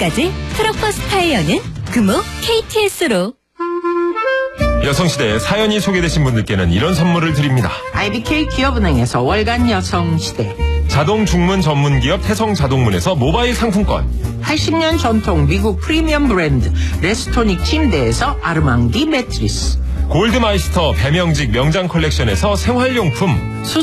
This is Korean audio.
지금까지 트럭버스 타이어는 금호 KTS로. 여성시대에 사연이 소개되신 분들께는 이런 선물을 드립니다. IBK 기업은행에서 월간 여성시대, 자동 중문 전문 기업 태성자동문에서 모바일 상품권, 80년 전통 미국 프리미엄 브랜드 레스토닉 침대에서 아르망디 매트리스, 골드마이스터 배명직 명장 컬렉션에서 생활용품,